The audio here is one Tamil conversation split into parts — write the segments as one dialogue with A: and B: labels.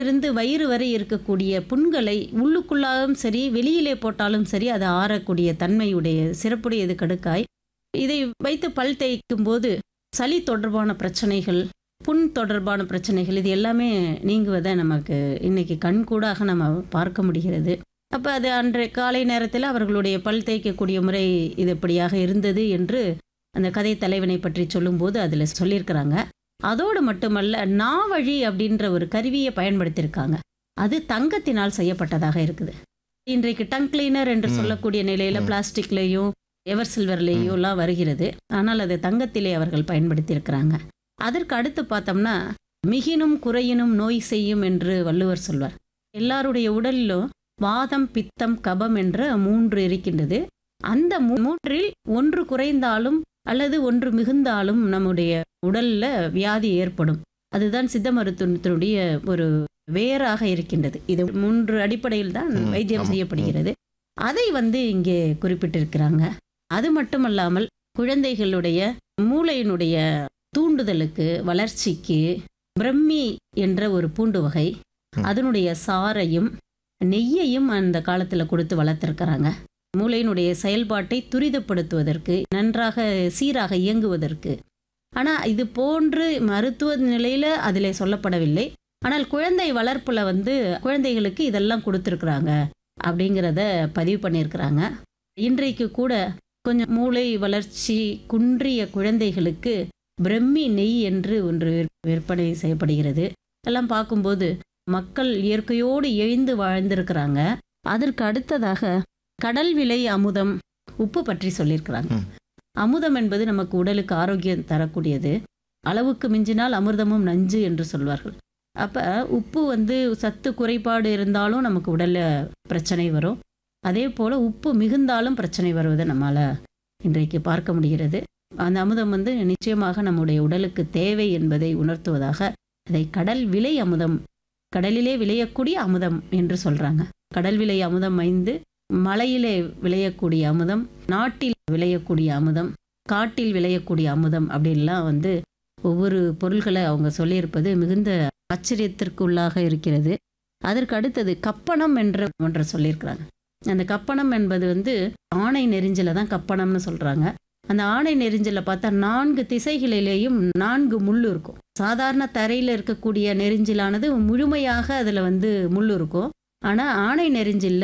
A: இருந்து வயிறு வரை இருக்கக்கூடிய புண்களை உள்ளுக்குள்ளாலும் சரி வெளியிலே போட்டாலும் சரி அது ஆறக்கூடிய தன்மையுடைய சிறப்புடையது கடுக்காய். இதை வைத்து பல் தேய்க்கும் போது சளி தொடர்பான பிரச்சனைகள், புண் தொடர்பான பிரச்சனைகள் இது எல்லாமே நீங்குவதை நமக்கு இன்னைக்கு கண்கூடாக நம்ம பார்க்க முடிகிறது. அப்போ அது அன்றைய காலை நேரத்தில் அவர்களுடைய பல் தேய்க்கக்கூடிய முறை இது எப்படியாக இருந்தது என்று அந்த கதை தலைவனை பற்றி சொல்லும்போது அதில் சொல்லியிருக்கிறாங்க. அதோடு மட்டுமல்ல, நாவழி அப்படின்ற ஒரு கருவியை பயன்படுத்தியிருக்காங்க. அது தங்கத்தினால் செய்யப்பட்டதாக இருக்குது. இன்றைக்கு டங் கிளீனர் என்று சொல்லக்கூடிய நிலையில பிளாஸ்டிக்லேயும் எவர் சில்வர்லேயும் எல்லாம் வருகிறது. ஆனால் அது தங்கத்திலே அவர்கள் பயன்படுத்தியிருக்கிறாங்க. அதற்கு அடுத்து பார்த்தோம்னா, மிகினும் குறையினும் நோய் செய்யும் என்று வள்ளுவர் சொல்வார். எல்லாருடைய உடலிலும் வாதம், பித்தம், கபம் என்ற 3 இருக்கின்றது. அந்த 3ல் ஒன்று குறைந்தாலும் அல்லது ஒன்று மிகுந்தாலும் நம்முடைய உடல்ல வியாதி ஏற்படும். அதுதான் சித்த மருத்துவத்தினுடைய ஒரு வேறாக இருக்கின்றது. இது 3 அடிப்படையில் தான் வைத்தியம் செய்யப்படுகிறது. அதை இங்கே குறிப்பிட்டிருக்கிறாங்க. அது மட்டுமல்லாமல் குழந்தைகளுடைய மூளையினுடைய தூண்டுதலுக்கு, வளர்ச்சிக்கு பிரம்மி என்ற ஒரு பூண்டு வகை, அதனுடைய சாறையும் நெய்யையும் அந்த காலத்தில் கொடுத்து வளர்த்திருக்கிறாங்க. மூளையினுடைய செயல்பாட்டை துரிதப்படுத்துவதற்கு, நன்றாக சீராக இயங்குவதற்கு. ஆனால் இது போன்று மருத்துவ நிலையில் அதில் சொல்லப்படவில்லை. ஆனால் குழந்தை வளர்ப்பில் குழந்தைகளுக்கு இதெல்லாம் கொடுத்துருக்குறாங்க அப்படிங்கிறத பதிவு பண்ணியிருக்கிறாங்க. இன்றைக்கு கூட கொஞ்சம் மூளை வளர்ச்சி குன்றிய குழந்தைகளுக்கு பிரம்மி நெய் என்று ஒன்று விற்பனை செய்யப்படுகிறது. எல்லாம் பார்க்கும்போது மக்கள் இயற்கையோடு எழுந்து வாழ்ந்திருக்கிறாங்க. அதற்கு அடுத்ததாக கடல் விலை அமுதம், உப்பு பற்றி சொல்லியிருக்கிறாங்க. அமுதம் என்பது நமக்கு உடலுக்கு ஆரோக்கியம் தரக்கூடியது. அளவுக்கு மிஞ்சினால் அமிர்தமும் நஞ்சு என்று சொல்வார்கள். அப்போ உப்பு சத்து குறைபாடு இருந்தாலும் நமக்கு உடலில் பிரச்சனை வரும். அதே போல் உப்பு மிகுந்தாலும் பிரச்சனை வருவதை நம்மால் இன்றைக்கு பார்க்க முடிகிறது. அந்த அமுதம் நிச்சயமாக நம்முடைய உடலுக்கு தேவை என்பதை உணர்த்துவதாக அதை கடல் விலை அமுதம், கடலிலே விளையக்கூடிய அமுதம் என்று சொல்கிறாங்க. கடல் விலை அமுதம் 5, மலையிலே விளையக்கூடிய அமுதம், நாட்டில் விளையக்கூடிய அமுதம், காட்டில் விளையக்கூடிய அமுதம் அப்படின்லாம் ஒவ்வொரு பொருள்களை அவங்க சொல்லியிருப்பது மிகுந்த ஆச்சரியத்திற்குள்ளாக இருக்கிறது. அதற்கு அடுத்தது கப்பணம் என்ற ஒன்றை சொல்லியிருக்கிறாங்க. அந்த கப்பணம் என்பது ஆணை நெரிஞ்சில தான் கப்பணம்னு சொல்கிறாங்க. அந்த ஆணை நெரிஞ்சில பார்த்தா 4 திசைகளிலேயும் 4 முள் இருக்கும். சாதாரண தரையில் இருக்கக்கூடிய நெரிஞ்சிலானது முழுமையாக அதில் முள் இருக்கும். ஆனால் ஆணை நெரிஞ்சில்ல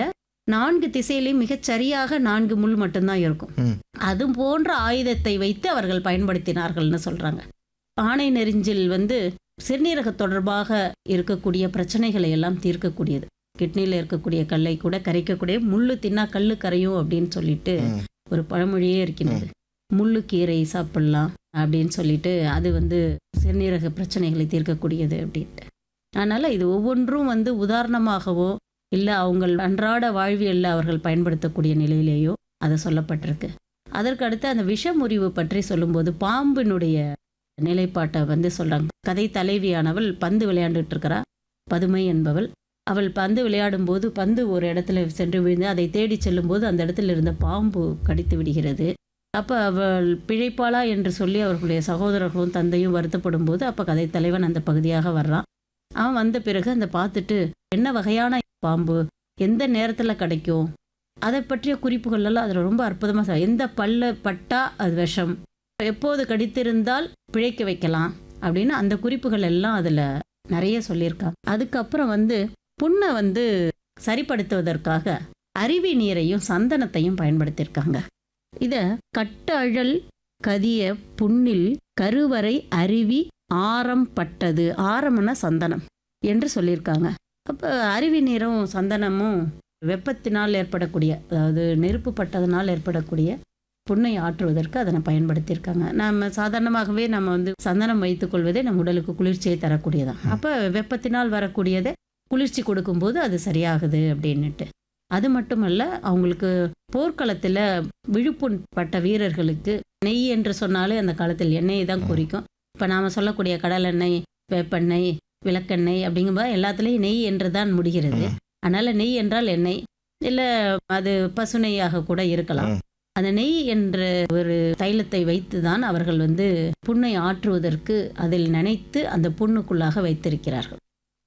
A: 4 திசையிலையும் மிகச்சரியாக 4 முள் மட்டும்தான் இருக்கும். அது போன்ற ஆயுதத்தை வைத்து அவர்கள் பயன்படுத்தினார்கள்னு சொல்கிறாங்க. ஆணை நெரிஞ்சில் சிறுநீரக தொடர்பாக இருக்கக்கூடிய பிரச்சனைகளை எல்லாம் தீர்க்கக்கூடியது. கிட்னியில் இருக்கக்கூடிய கல்லை கூட கரைக்கக்கூடிய, முள்ளு தின்னா கல்லு கரையும் அப்படின்னு சொல்லிட்டு ஒரு பழமொழியே இருக்கின்றது. முள்ளு கீரை சாப்பிடலாம் அப்படின்னு சொல்லிட்டு அது சிறுநீரக பிரச்சனைகளை தீர்க்கக்கூடியது அப்படின்ட்டு. அதனால் இது ஒவ்வொன்றும் உதாரணமாகவோ இல்லை அவங்கள் அன்றாட வாழ்வியலில் அவர்கள் பயன்படுத்தக்கூடிய நிலையிலேயோ அது சொல்லப்பட்டிருக்கு. அதற்கு அடுத்து அந்த விஷமுறிவு பற்றி சொல்லும்போது பாம்பினுடைய நிலைப்பாட்டை சொல்கிறாங்க. கதை தலைவியானவள் பந்து விளையாண்டுட்டு இருக்கிறா, பதுமை என்பவள். அவள் பந்து விளையாடும் போது பந்து ஒரு இடத்துல சென்று விழுந்து அதை தேடி செல்லும்போது அந்த இடத்துல இருந்த பாம்பு கடித்து விடுகிறது. அப்போ அவள் பிழைப்பாளா என்று சொல்லி அவர்களுடைய சகோதரர்களும் தந்தையும் வருத்தப்படும் போது அப்போ கதை தலைவன் அந்த பகுதியாக வர்றான். அவன் வந்த பிறகு அந்த பார்த்துட்டு என்ன வகையான பாம்பு, எந்த நேரத்தில் கிடைக்கும், அதை பற்றிய குறிப்புகள் எல்லாம் அதில் ரொம்ப அற்புதமாக, எந்த பல்ல பட்டா அது விஷம், எப்போது கடித்திருந்தால் பிழைக்க வைக்கலாம் அப்படின்னு அந்த குறிப்புகள் எல்லாம் அதில் நிறைய சொல்லியிருக்காங்க. அதுக்கப்புறம் புண்ணை சரிப்படுத்துவதற்காக அருவி நீரையும் சந்தனத்தையும் பயன்படுத்தியிருக்காங்க. இதை கட்டழல் கதிய புண்ணில் கருவறை அருவி ஆரம் பட்டது, ஆரம்னா சந்தனம் என்று சொல்லியிருக்காங்க. அப்போ அருவி நீரும் சந்தனமும் வெப்பத்தினால் ஏற்படக்கூடிய, அதாவது நெருப்பு பட்டதனால் ஏற்படக்கூடிய புண்ணை ஆற்றுவதற்கு அதனை பயன்படுத்தியிருக்காங்க. நம்ம சாதாரணமாகவே நம்ம சந்தனம் வைத்துக்கொள்வதே நம் உடலுக்கு குளிர்ச்சியை தரக்கூடியதான். அப்போ வெப்பத்தினால் வரக்கூடியதை குளிர்ச்சி கொடுக்கும்போது அது சரியாகுது அப்படின்னுட்டு. அது மட்டுமல்ல, அவங்களுக்கு போர்க்களத்தில் விழுப்புண் பட்ட வீரர்களுக்கு நெய் என்று சொன்னாலே அந்த காலத்தில் எண்ணெய் தான் குறிக்கும். இப்போ நாம் சொல்லக்கூடிய கடலெண்ணெய், வேப்பெண்ணெய், விளக்கெண்ணெய் அப்படிங்கும்போது எல்லாத்துலேயும் நெய் என்று தான் முடிகிறது. அதனால் நெய் என்றால் எண்ணெய், இல்லை அது பசுநெய்யாக கூட இருக்கலாம். அந்த நெய் என்ற ஒரு தைலத்தை வைத்து தான் அவர்கள் புண்ணை ஆற்றுவதற்கு அதில் நினைத்து அந்த புண்ணுக்குள்ளாக வைத்திருக்கிறார்கள்.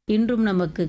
A: இன்றும் நமக்கு